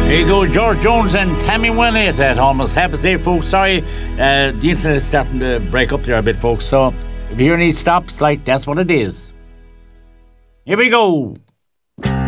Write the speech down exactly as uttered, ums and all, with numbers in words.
There you go, George Jones and Tammy Wynette at almost half past eight, folks. Sorry, uh, the internet is starting to break up there a bit, folks. So if you hear any stops, like, that's what it is. Here we go.